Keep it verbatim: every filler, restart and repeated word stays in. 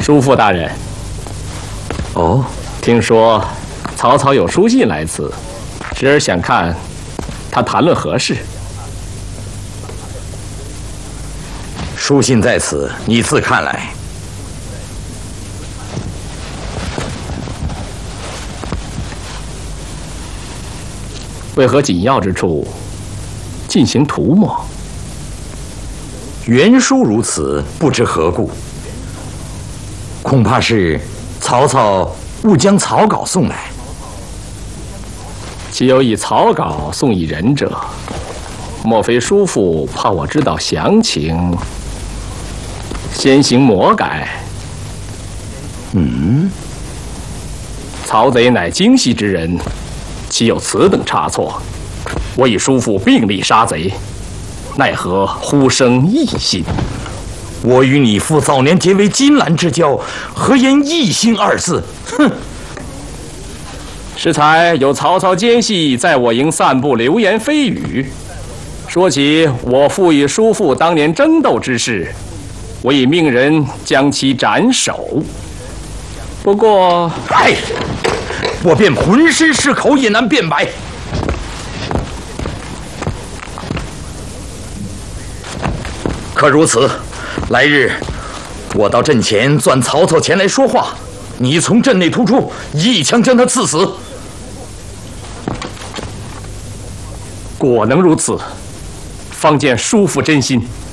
叔父大人。 哦， 听说曹操有书信来此，侄儿想看他谈论何事。 书信在此，你自看来。 为何紧要之处进行涂抹？ 原书如此，不知何故。恐怕是曹操误将草稿送来。 岂有以草稿送以人者？莫非叔父怕我知道详情，先行魔改？ 嗯， 曹贼乃精细之人，岂有此等差错？我与叔父并力杀贼，奈何忽生异心？ 我与你父早年结为金兰之交，何言异心二字？哼！ 适才有曹操奸细在我营散布流言蜚语，说起我父与叔父当年争斗之事，我已命人将其斩首。不过， 哎，我便浑身是口也难辩白。可如此，来日我到阵前钻曹操前来说话，你从阵内突出，一枪将他刺死。 果能如此，方见叔父真心。